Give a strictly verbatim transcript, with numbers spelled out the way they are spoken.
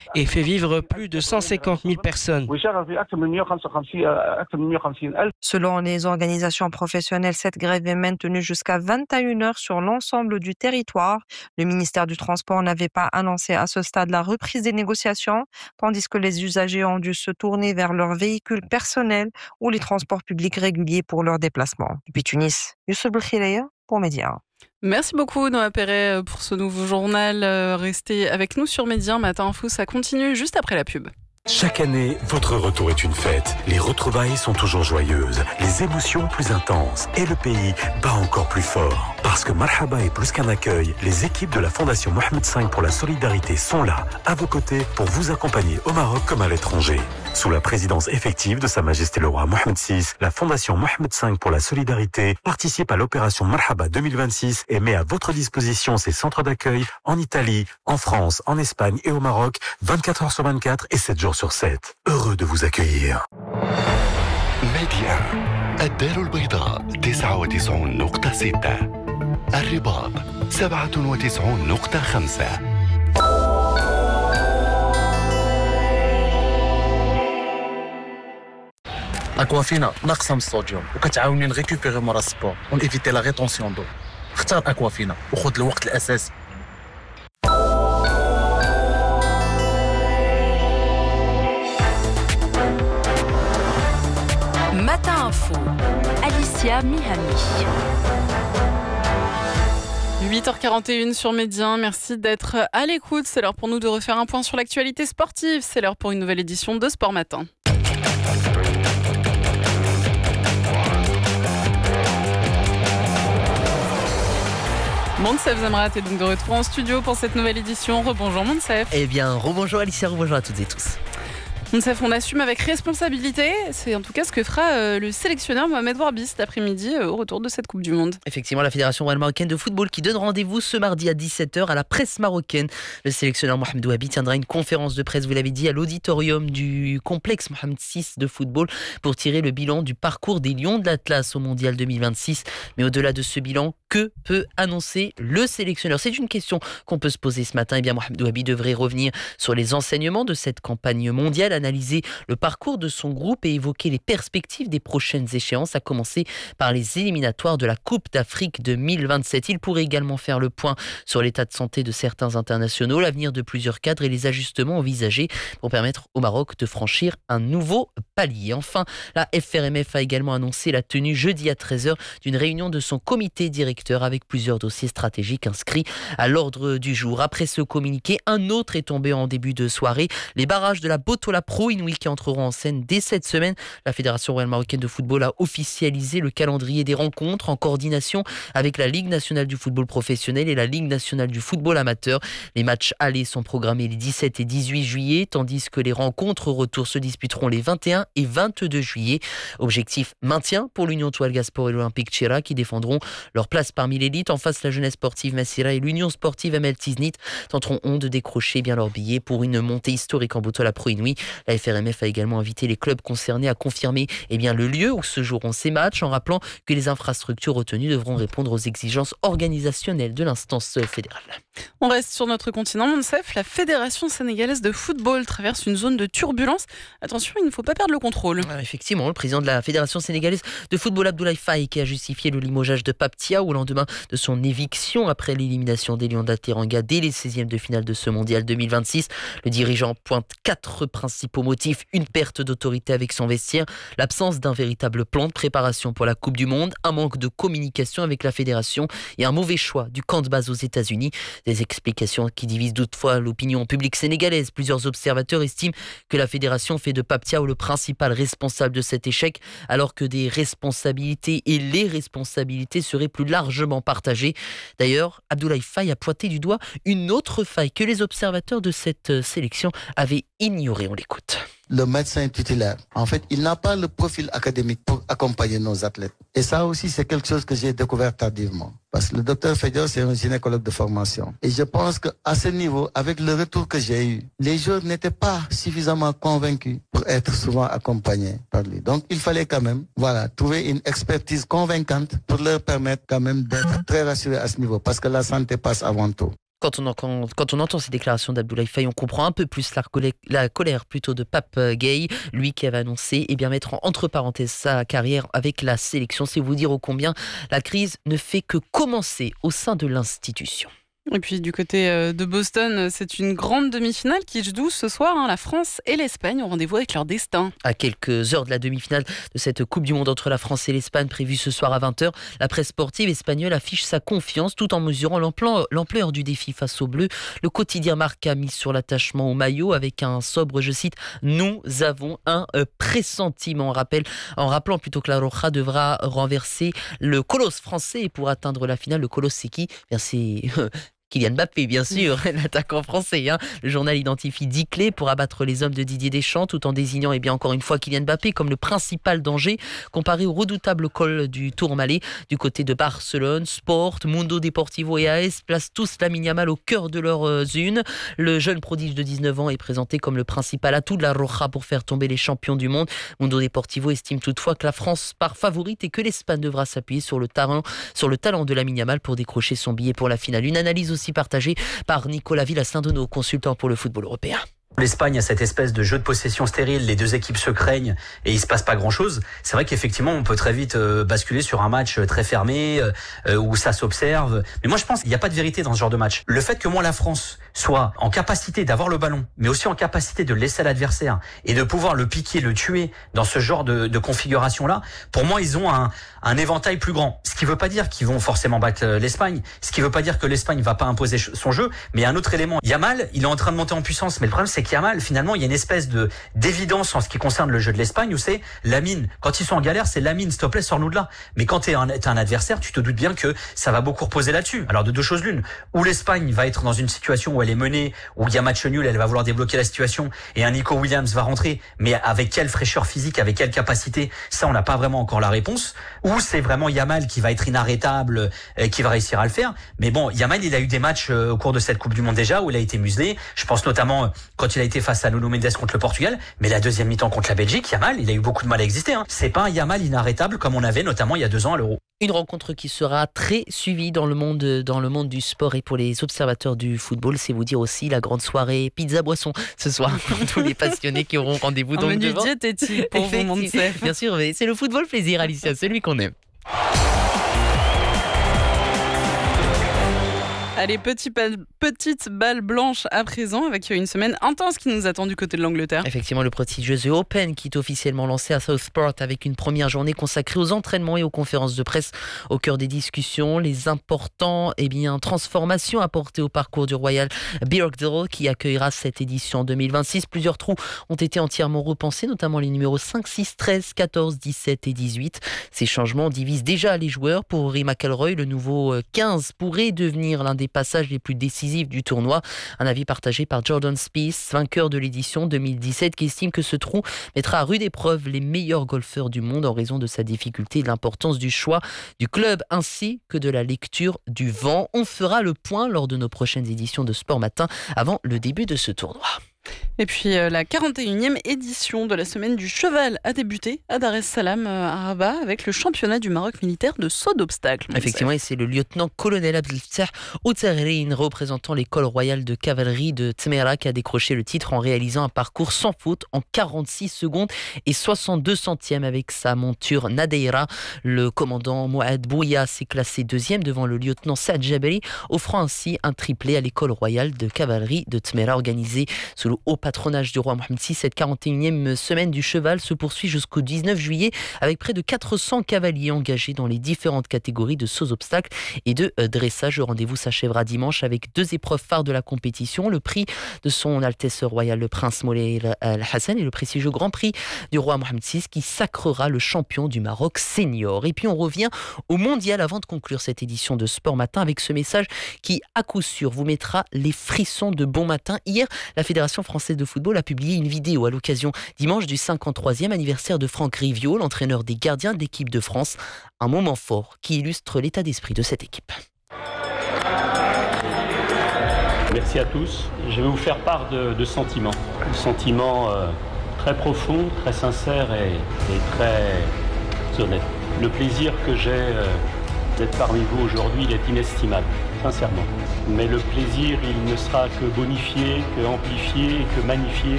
et fait vivre plus de cent cinquante mille personnes. Selon les organisations professionnelles, cette grève est maintenue jusqu'à vingt et une heures sur l'ensemble du territoire. Le ministère du Transport n'avait pas annoncé à ce stade la reprise des négociations, tandis que les usagers ont dû se tourner vers leurs véhicules personnels ou les transports publics réguliers pour leurs déplacements. Depuis Tunis, Youssouf Belkhileya pour Média. Merci beaucoup Noah Perret pour ce nouveau journal. Restez avec nous sur Média Matin Info, ça continue juste après la pub. Chaque année, votre retour est une fête. Les retrouvailles sont toujours joyeuses, les émotions plus intenses et le pays bat encore plus fort. Parce que Marhaba est plus qu'un accueil, les équipes de la Fondation Mohamed cinq pour la solidarité sont là, à vos côtés, pour vous accompagner au Maroc comme à l'étranger. Sous la présidence effective de Sa Majesté le Roi Mohamed six, la Fondation Mohamed cinq pour la solidarité participe à l'opération Marhaba deux mille vingt-six et met à votre disposition ses centres d'accueil en Italie, en France, en Espagne et au Maroc, vingt-quatre heures sur vingt-quatre et sept jours sur sept. Heureux de vous accueillir. Média. الدار البيضاء تسعة وتسعون نقطة ستة. الرباط سبعة وتسعون نقطة خمسة. اكوافينا ناقصه من الصوديوم وكتعاوني نريكوبيري مورا السبور ونيفيتي لا ريتونسيون دو. اختار اكوافينا وخذ الوقت الاساسي. Matin Info, Alicia Mihami. huit heures quarante et une sur Média, merci d'être à l'écoute. C'est l'heure pour nous de refaire un point sur l'actualité sportive. C'est l'heure pour une nouvelle édition de Sport Matin. Monsef Zamrat est donc de retour en studio pour cette nouvelle édition. Rebonjour Monsef. Eh bien, rebonjour Alicia, rebonjour à toutes et tous. Monsef, on assume avec responsabilité. C'est en tout cas ce que fera euh, le sélectionneur Mohamed Warbi cet après-midi euh, au retour de cette Coupe du Monde. Effectivement, la Fédération royale marocaine de football qui donne rendez-vous ce mardi à dix-sept heures à la presse marocaine. Le sélectionneur Mohamed Warbi tiendra une conférence de presse, vous l'avez dit, à l'auditorium du complexe Mohamed six de football pour tirer le bilan du parcours des Lions de l'Atlas au Mondial deux mille vingt-six. Mais au-delà de ce bilan, que peut annoncer le sélectionneur ? C'est une question qu'on peut se poser ce matin. Eh bien, Mohamed Warbi devrait revenir sur les enseignements de cette campagne mondiale, analyser le parcours de son groupe et évoquer les perspectives des prochaines échéances, à commencer par les éliminatoires de la Coupe d'Afrique deux mille vingt-sept. Il pourrait également faire le point sur l'état de santé de certains internationaux, l'avenir de plusieurs cadres et les ajustements envisagés pour permettre au Maroc de franchir un nouveau palier. Enfin, la F R M F a également annoncé la tenue jeudi à treize heures d'une réunion de son comité directeur avec plusieurs dossiers stratégiques inscrits à l'ordre du jour. Après ce communiqué, un autre est tombé en début de soirée. Les barrages de la Botola Pro Inouï qui entreront en scène dès cette semaine. La Fédération royale marocaine de football a officialisé le calendrier des rencontres en coordination avec la Ligue nationale du football professionnel et la Ligue nationale du football amateur. Les matchs allés sont programmés les dix-sept et dix-huit juillet, tandis que les rencontres retour se disputeront les vingt et un et vingt-deux juillet. Objectif maintien pour l'Union Toualga Sport et l'Olympique Tchera qui défendront leur place parmi l'élite. En face, la jeunesse sportive Massira et l'Union sportive Amel Tiznit tenteront de décrocher bien leur billet pour une montée historique en Botola Pro Inouï. La F R M F a également invité les clubs concernés à confirmer eh bien, le lieu où se joueront ces matchs, en rappelant que les infrastructures retenues devront répondre aux exigences organisationnelles de l'instance fédérale. On reste sur notre continent, Monsef. La Fédération sénégalaise de football traverse une zone de turbulence. Attention, il ne faut pas perdre le contrôle. Alors effectivement, le président de la Fédération sénégalaise de football, Abdoulaye Faye, qui a justifié le limogeage de Pape Thiaw au lendemain de son éviction après l'élimination des Lions de la Teranga dès les seizièmes de finale de ce mondial deux mille vingt-six. Le dirigeant pointe quatre principaux motifs: une perte d'autorité avec son vestiaire, l'absence d'un véritable plan de préparation pour la Coupe du Monde, un manque de communication avec la fédération et un mauvais choix du camp de base aux États-Unis. Des explications qui divisent toutefois l'opinion publique sénégalaise. Plusieurs observateurs estiment que la fédération fait de Pape Thiaw le principal responsable de cet échec, alors que des responsabilités et les responsabilités seraient plus largement partagées. D'ailleurs, Abdoulaye Faye a pointé du doigt une autre faille que les observateurs de cette sélection avaient ignorée. On l'écoute. Le médecin titulaire, en fait, il n'a pas le profil académique pour accompagner nos athlètes. Et ça aussi, c'est quelque chose que j'ai découvert tardivement. Parce que le docteur Fedio, c'est un gynécologue de formation. Et je pense qu'à ce niveau, avec le retour que j'ai eu, les joueurs n'étaient pas suffisamment convaincus pour être souvent accompagnés par lui. Donc, il fallait quand même, voilà, trouver une expertise convaincante pour leur permettre quand même d'être très rassurés à ce niveau. Parce que la santé passe avant tout. Quand on, quand, quand on entend ces déclarations d'Abdoulaye Faye, on comprend un peu plus la, colère, la colère plutôt de Pape Gueye, lui qui avait annoncé eh bien, mettre entre parenthèses sa carrière avec la sélection. C'est vous dire ô combien la crise ne fait que commencer au sein de l'institution. Et puis du côté de Boston, c'est une grande demi-finale qui joue ce soir. Hein. La France et l'Espagne ont rendez-vous avec leur destin. À quelques heures de la demi-finale de cette Coupe du Monde entre la France et l'Espagne prévue ce soir à vingt heures, la presse sportive espagnole affiche sa confiance tout en mesurant l'ampleur du défi face aux Bleus. Le quotidien Marca a mis sur l'attachement au maillot avec un sobre, je cite, « Nous avons un pressentiment ». On rappelle, en rappelant plutôt que la Roja devra renverser le colosse français. Et pour atteindre la finale, le colosse c'est qui ? Bien, c'est... Kylian Mbappé, bien sûr, l'attaquant français. Hein. Le journal identifie dix clés pour abattre les hommes de Didier Deschamps, tout en désignant, eh bien, encore une fois, Kylian Mbappé comme le principal danger, comparé au redoutable col du Tourmalet. Du côté de Barcelone, Sport, Mundo Deportivo et A S placent tous Lamine Yamal au cœur de leurs unes. Le jeune prodige de dix-neuf ans est présenté comme le principal atout de la Roja pour faire tomber les champions du monde. Mundo Deportivo estime toutefois que la France part favorite et que l'Espagne devra s'appuyer sur le talent, sur le talent de Lamine Yamal pour décrocher son billet pour la finale. Une analyse aussi partagé par Nicolas Villas-Saint-Deneau, consultant pour le football européen. L'Espagne a cette espèce de jeu de possession stérile, les deux équipes se craignent et il se passe pas grand-chose. C'est vrai qu'effectivement, on peut très vite euh, basculer sur un match très fermé, euh, où ça s'observe. Mais moi, je pense qu'il n'y a pas de vérité dans ce genre de match. Le fait que moi, la France soit en capacité d'avoir le ballon, mais aussi en capacité de laisser à l'adversaire et de pouvoir le piquer, le tuer dans ce genre de, de configuration-là, pour moi, ils ont un, un éventail plus grand. Ce qui veut pas dire qu'ils vont forcément battre l'Espagne, ce qui veut pas dire que l'Espagne va pas imposer son jeu, mais il y a un autre élément. Yamal, il est en train de monter en puissance, mais le problème, c'est qu'il y a mal. Finalement, il y a une espèce de d'évidence en ce qui concerne le jeu de l'Espagne où c'est Lamine. Quand ils sont en galère, c'est Lamine, s'il te plaît, sors-nous de là. Mais quand t'es un, t'es un adversaire, tu te doutes bien que ça va beaucoup reposer là-dessus. Alors de deux choses l'une, ou l'Espagne va être dans une situation où elle est menée, où il y a match nul, elle va vouloir débloquer la situation et un Nico Williams va rentrer, mais avec quelle fraîcheur physique, avec quelle capacité, ça on n'a pas vraiment encore la réponse. Ou c'est vraiment Yamal qui va être inarrêtable, euh, qui va réussir à le faire. Mais bon, Yamal, il a eu des matchs euh, au cours de cette Coupe du Monde déjà où il a été muselé. Je pense notamment euh, quand il a été face à Nuno Mendes contre le Portugal, mais la deuxième mi-temps contre la Belgique, Yamal, il a eu beaucoup de mal à exister. Hein. C'est pas un Yamal inarrêtable comme on avait notamment il y a deux ans à l'Euro. Une rencontre qui sera très suivie dans le monde, dans le monde du sport et pour les observateurs du football. C'est vous dire aussi la grande soirée pizza-boisson ce soir pour tous les passionnés qui auront rendez-vous. Un menu diététique pour vous, mon chef. Bien sûr, mais c'est le football plaisir, Alicia, celui qu'on aime. Allez, petit bal, petite balle blanche à présent avec une semaine intense qui nous attend du côté de l'Angleterre. Effectivement, le prestigieux The Open qui est officiellement lancé à Southport avec une première journée consacrée aux entraînements et aux conférences de presse. Au cœur des discussions, les importantes eh bien, transformations apportées au parcours du Royal Birkdale qui accueillera cette édition en deux mille vingt-six. Plusieurs trous ont été entièrement repensés, notamment les numéros cinq, six, treize, quatorze, dix-sept et dix-huit. Ces changements divisent déjà les joueurs. Pour Rory McIlroy, le nouveau quinze pourrait devenir l'un des passages les plus décisifs du tournoi. Un avis partagé par Jordan Spieth, vainqueur de l'édition deux mille dix-sept, qui estime que ce trou mettra à rude épreuve les meilleurs golfeurs du monde en raison de sa difficulté et de l'importance du choix du club ainsi que de la lecture du vent. On fera le point lors de nos prochaines éditions de Sport Matin avant le début de ce tournoi. Et puis euh, la quarante et unième édition de la semaine du cheval a débuté à Dar es Salaam euh, à Rabat avec le championnat du Maroc militaire de saut d'obstacles. Effectivement, et c'est le lieutenant-colonel Abdelfattah Outarine, représentant l'école royale de cavalerie de Tmera, qui a décroché le titre en réalisant un parcours sans faute en quarante-six secondes et soixante-deux centièmes avec sa monture Nadeira. Le commandant Mouad Bouya s'est classé deuxième devant le lieutenant Saad Jabari, offrant ainsi un triplé à l'école royale de cavalerie de Tmera organisée sous le haut patronage du roi Mohamed six. Cette quarante et unième semaine du cheval se poursuit jusqu'au dix-neuf juillet avec près de quatre cents cavaliers engagés dans les différentes catégories de saut obstacles et de dressage. Le rendez-vous s'achèvera dimanche avec deux épreuves phares de la compétition, le prix de son Altesse royale le prince Moulay Al-Hassan et le prestigieux Grand Prix du roi Mohamed six qui sacrera le champion du Maroc senior. Et puis on revient au mondial avant de conclure cette édition de Sport Matin avec ce message qui à coup sûr vous mettra les frissons de bon matin. Hier, la Fédération française de football a publié une vidéo à l'occasion dimanche du cinquante-troisième anniversaire de Franck Riviot, l'entraîneur des gardiens de l'équipe de France. Un moment fort qui illustre l'état d'esprit de cette équipe. Merci à tous. Je vais vous faire part de, de sentiments. De sentiments euh, très profonds, très sincères et, et très honnêtes. Le plaisir que j'ai euh, d'être parmi vous aujourd'hui, il est inestimable, sincèrement. mais le plaisir, il ne sera que bonifié, que amplifié et que magnifié